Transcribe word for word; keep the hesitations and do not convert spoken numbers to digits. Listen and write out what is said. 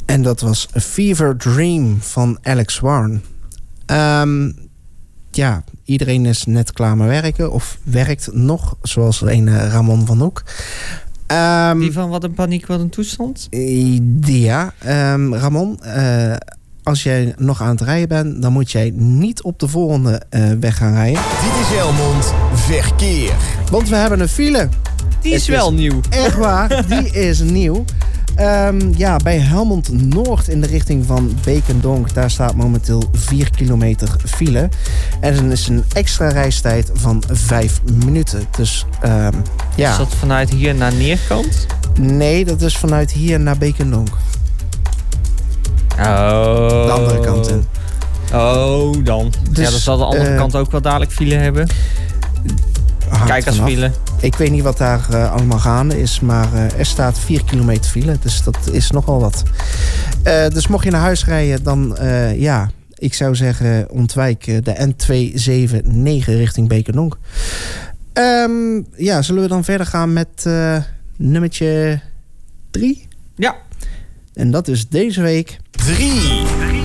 En dat was A Fever Dream van Alex Warren. Um, ja, iedereen is net klaar met werken. Of werkt nog, zoals een uh, Ramon van Hoek. Um, Die van Wat een Paniek, Wat een Toestand? Ja, um, Ramon... Uh, als jij nog aan het rijden bent, dan moet jij niet op de volgende uh, weg gaan rijden. Dit is Helmond Verkeer. Want we hebben een file. Die is Het wel is nieuw. Echt waar, die is nieuw. Um, ja, bij Helmond Noord in de richting van Beek en Donk, daar staat momenteel vier kilometer file. En er is een extra reistijd van vijf minuten. Dus um, ja. Is dat vanuit hier naar Neerkant? Nee, dat is vanuit hier naar Beek en Donk. Oh. De andere kant in. Oh, dan. Dus, ja, dan zal de andere uh, kant ook wel dadelijk file hebben. Kijk als file. Ik weet niet wat daar uh, allemaal gaande is, maar uh, er staat vier kilometer file. Dus dat is nogal wat. Uh, dus mocht je naar huis rijden, dan uh, ja, ik zou zeggen ontwijk uh, de N tweehonderdnegenenzeventig richting Beek en Donk. Um, ja, zullen we dan verder gaan met uh, nummertje drie? Ja. En dat is deze week... drie.